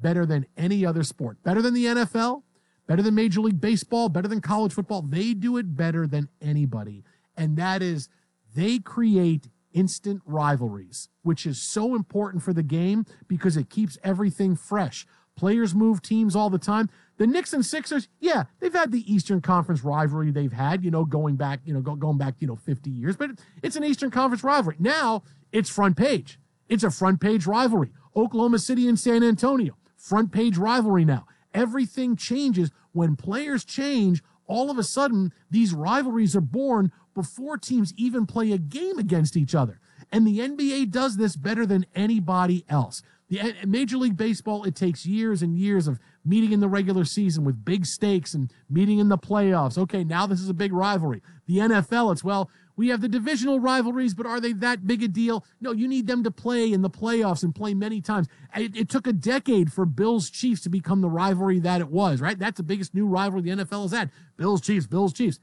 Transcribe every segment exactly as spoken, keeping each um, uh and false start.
better than any other sport. Better than the N F L, better than Major League Baseball, better than college football. They do it better than anybody. And that is, they create instant rivalries, which is so important for the game because it keeps everything fresh. Players move teams all the time. The Knicks and Sixers, yeah, they've had the Eastern Conference rivalry they've had, you know, going back, you know, go, going back, you know, fifty years, but it's an Eastern Conference rivalry. Now it's front page. It's a front page rivalry. Oklahoma City and San Antonio, front page rivalry now. Everything changes. When players change, all of a sudden, these rivalries are born before teams even play a game against each other. And the N B A does this better than anybody else. The Major League Baseball, it takes years and years of meeting in the regular season with big stakes and meeting in the playoffs. Okay, now this is a big rivalry. The N F L, it's, well, we have the divisional rivalries, but are they that big a deal? No, you need them to play in the playoffs and play many times. It, it took a decade for Bills-Chiefs to become the rivalry that it was, right? That's the biggest new rivalry the N F L has had. Bills-Chiefs, Bills-Chiefs.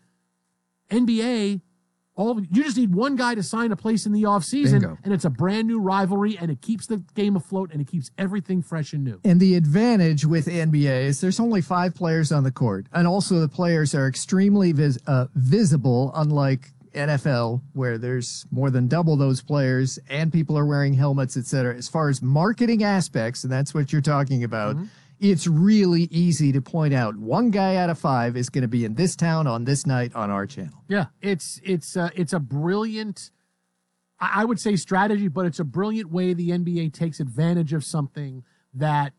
N B A, all you just need one guy to sign a place in the offseason, Bingo. And it's a brand new rivalry, and it keeps the game afloat, and it keeps everything fresh and new. And the advantage with N B A is there's only five players on the court, and also the players are extremely vis- uh, visible, unlike N F L, where there's more than double those players, and people are wearing helmets, et cetera. As far as marketing aspects, and that's what you're talking about, mm-hmm. It's really easy to point out one guy out of five is going to be in this town on this night on our channel. Yeah, it's it's uh, it's a brilliant, I would say, strategy, but it's a brilliant way the N B A takes advantage of something that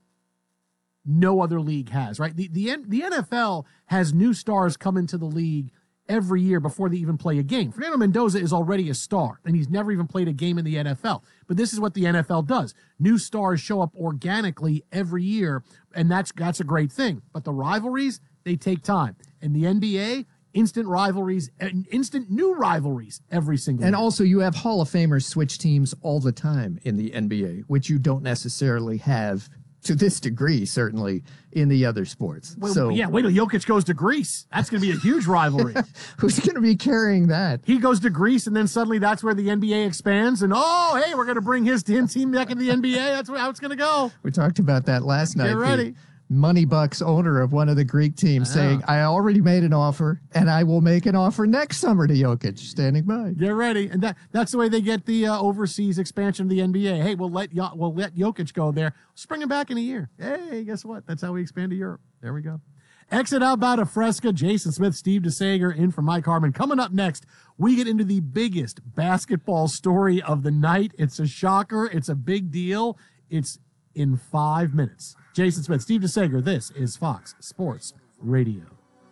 no other league has. Right? The the the N F L has new stars come into the league every year before they even play a game. Fernando Mendoza is already a star, and he's never even played a game in the N F L. But this is what the N F L does. New stars show up organically every year, and that's that's a great thing. But the rivalries, they take time. And the N B A, instant rivalries, instant new rivalries every single And year. also, you have Hall of Famers switch teams all the time in the N B A, which you don't necessarily have to this degree, certainly, in the other sports. Well, so yeah, wait till Jokic goes to Greece. That's going to be a huge rivalry. Who's going to be carrying that? He goes to Greece, and then suddenly that's where the N B A expands. And, oh, hey, we're going to bring his team back into the N B A. That's how it's going to go. We talked about that last night. Get ready. Money Bucks owner of one of the Greek teams I saying, I already made an offer, and I will make an offer next summer to Jokic, standing by. Get ready. And that that's the way they get the uh, overseas expansion of the N B A. Hey, we'll let we'll let Jokic go there. Let's bring him back in a year. Hey, guess what? That's how we expand to Europe. There we go. Exit out about a Fresca. Jason Smith, Steve DeSager in for Mike Harmon. Coming up next, we get into the biggest basketball story of the night. It's a shocker. It's a big deal. It's in five minutes. Jason Smith, Steve DeSager, this is Fox Sports Radio.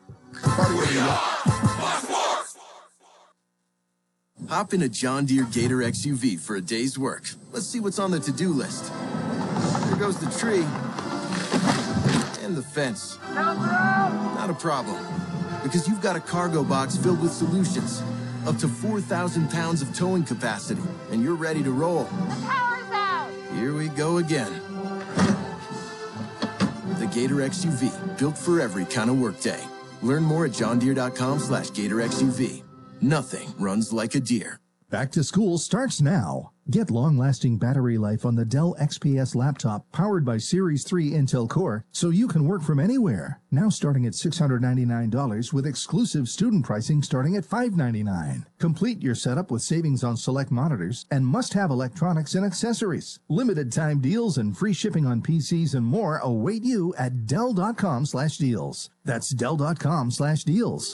Hop in a John Deere Gator X U V for a day's work. Let's see what's on the to-do list. There goes the tree. And the fence. Not a problem. Because you've got a cargo box filled with solutions. Up to four thousand pounds of towing capacity. And you're ready to roll. The power's out! Here we go again. The Gator X U V, built for every kind of workday. Learn more at johndeere.com slash Gator X U V. Nothing runs like a deer. Back to school starts now. Get long-lasting battery life on the Dell X P S laptop powered by Series three Intel Core so you can work from anywhere. Now starting at six hundred ninety-nine dollars with exclusive student pricing starting at five hundred ninety-nine dollars. Complete your setup with savings on select monitors and must-have electronics and accessories. Limited time deals and free shipping on P Cs and more await you at Dell.com slash deals. That's Dell.com slash deals.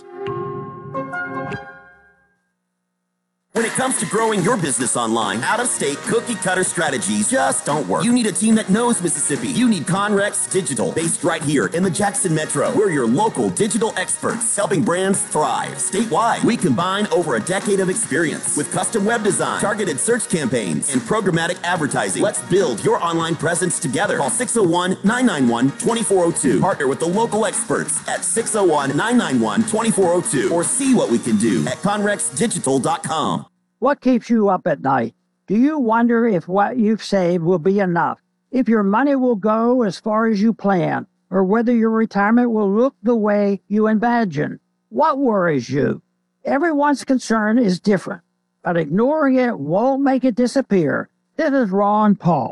When it comes to growing your business online, out-of-state cookie-cutter strategies just don't work. You need a team that knows Mississippi. You need Conrex Digital, based right here in the Jackson Metro. We're your local digital experts, helping brands thrive statewide. We combine over a decade of experience with custom web design, targeted search campaigns, and programmatic advertising. Let's build your online presence together. Call six oh one, nine nine one, two four oh two. Partner with the local experts at six oh one, nine nine one, two four oh two or see what we can do at conrex digital dot com. What keeps you up at night? Do you wonder if what you've saved will be enough? If your money will go as far as you plan? Or whether your retirement will look the way you imagine? What worries you? Everyone's concern is different, but ignoring it won't make it disappear. This is Ron Paul.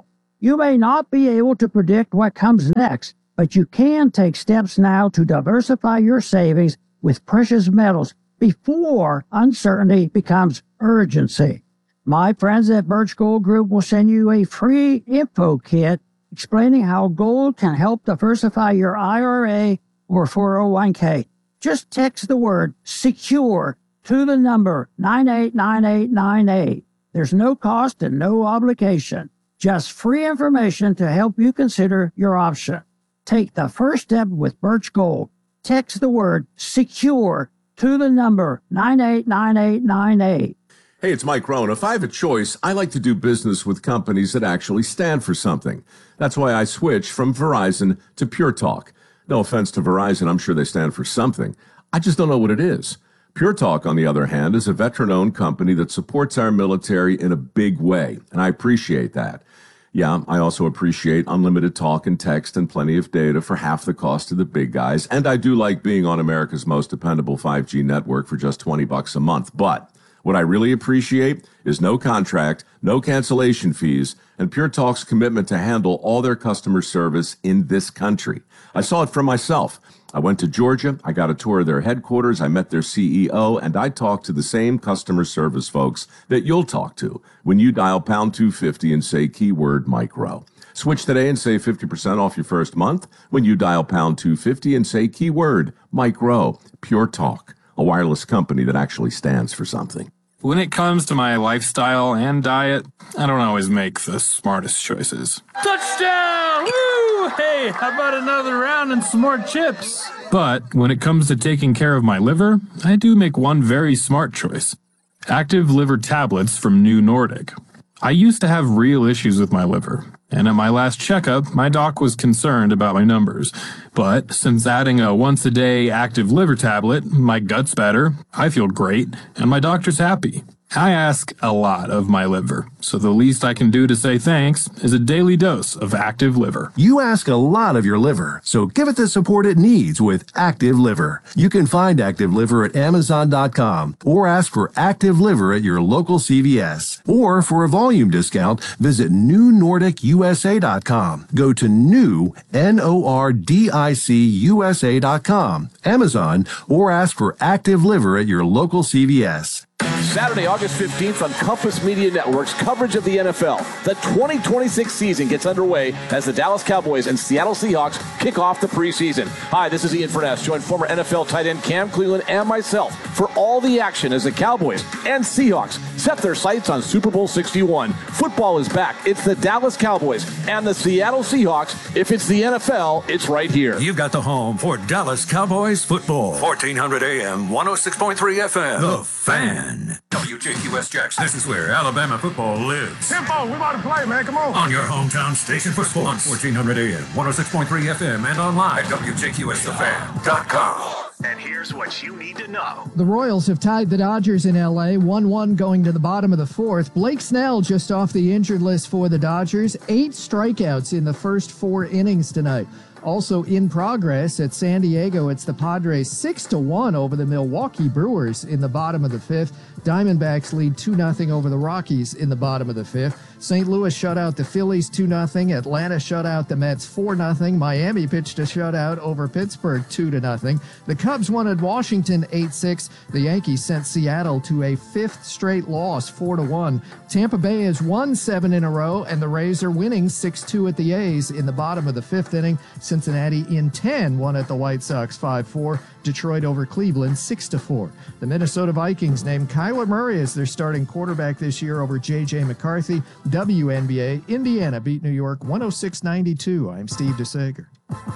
You may not be able to predict what comes next, but you can take steps now to diversify your savings with precious metals before uncertainty becomes urgency. My friends at Birch Gold Group will send you a free info kit explaining how gold can help diversify your I R A or four oh one k. Just text the word SECURE to the number nine eight nine eight nine eight. There's no cost and no obligation. Just free information to help you consider your option. Take the first step with Birch Gold. Text the word SECURE to the number nine eight nine eight nine eight. Hey, it's Mike Rohn. If I have a choice, I like to do business with companies that actually stand for something. That's why I switched from Verizon to Pure Talk. No offense to Verizon, I'm sure they stand for something. I just don't know what it is. Pure Talk, on the other hand, is a veteran-owned company that supports our military in a big way, and I appreciate that. Yeah, I also appreciate unlimited talk and text and plenty of data for half the cost of the big guys, and I do like being on America's most dependable five G network for just twenty bucks a month, but what I really appreciate is no contract, no cancellation fees, and Pure Talk's commitment to handle all their customer service in this country. I saw it for myself. I went to Georgia, I got a tour of their headquarters, I met their C E O, and I talked to the same customer service folks that you'll talk to when you dial pound two fifty and say keyword Mike Rowe. Switch today and save fifty percent off your first month when you dial pound two fifty and say keyword Mike Rowe. Pure Talk, a wireless company that actually stands for something. When it comes to my lifestyle and diet, I don't always make the smartest choices. Touchdown! Woo! Hey, how about another round and some more chips? But when it comes to taking care of my liver, I do make one very smart choice. Active liver tablets from New Nordic. I used to have real issues with my liver, and at my last checkup, my doc was concerned about my numbers. But since adding a once-a-day active liver tablet, my gut's better, I feel great, and my doctor's happy. I ask a lot of my liver, so the least I can do to say thanks is a daily dose of Active Liver. You ask a lot of your liver, so give it the support it needs with Active Liver. You can find Active Liver at Amazon dot com or ask for Active Liver at your local C V S. Or for a volume discount, visit New Nordic U S A dot com. Go to new, N O R D I C U S A dot com, Amazon, or ask for Active Liver at your local C V S. Saturday, August fifteenth on Compass Media Network's coverage of the N F L. The twenty twenty-six season gets underway as the Dallas Cowboys and Seattle Seahawks kick off the preseason. Hi, this is Ian Furness, joined former N F L tight end Cam Cleveland and myself for all the action as the Cowboys and Seahawks set their sights on Super Bowl sixty-one. Football is back. It's the Dallas Cowboys and the Seattle Seahawks. If it's the N F L, it's right here. You've got the home for Dallas Cowboys football. fourteen hundred A M, one oh six point three F M. The Fan. W J Q S Jackson. This is where Alabama football lives. Tempo, we about to play, man. Come on. On your hometown station for sports. fourteen hundred A M, one oh six point three F M, and online at W J Q S the fan dot com. And here's what you need to know. The Royals have tied the Dodgers in L A, one one going to the bottom of the fourth. Blake Snell just off the injured list for the Dodgers. Eight strikeouts in the first four innings tonight. Also in progress at San Diego, it's the Padres six to one over the Milwaukee Brewers in the bottom of the fifth. Diamondbacks lead two nothing over the Rockies in the bottom of the fifth. Saint Louis shut out the Phillies two nothing. Atlanta shut out the Mets four nothing. Miami pitched a shutout over Pittsburgh two to nothing. The Cubs won at Washington eight six. The Yankees sent Seattle to a fifth straight loss four to one. Tampa Bay has won seven in a row, and the Rays are winning six two at the A's in the bottom of the fifth inning. Cincinnati in ten won at the White Sox five four. Detroit over Cleveland six to four. The Minnesota Vikings named Kyler Murray as their starting quarterback this year over J J McCarthy. W N B A, Indiana beat New York one oh six ninety-two. I'm Steve DeSager.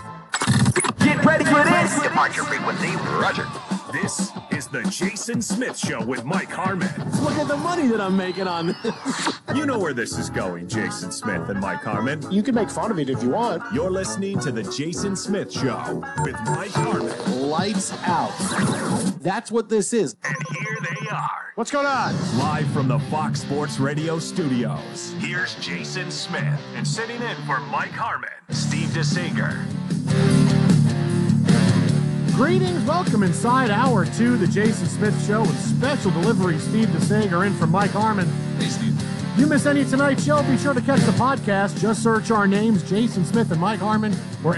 Get ready for this. Departure frequency, Roger. This is the Jason Smith Show with Mike Harmon. Look at the money that I'm making on this. You know where this is going, Jason Smith and Mike Harmon. You can make fun of it if you want. You're listening to the Jason Smith Show with Mike Harmon. Lights out. That's what this is. And here they are. What's going on? Live from the Fox Sports Radio studios. Here's Jason Smith. And sitting in for Mike Harmon, Steve DeSager. Greetings, welcome inside hour two, the Jason Smith Show with special delivery. Steve DeSager in for Mike Harmon. Hey, Steve. You miss any of tonight's show, be sure to catch the podcast. Just search our names, Jason Smith and Mike Harmon,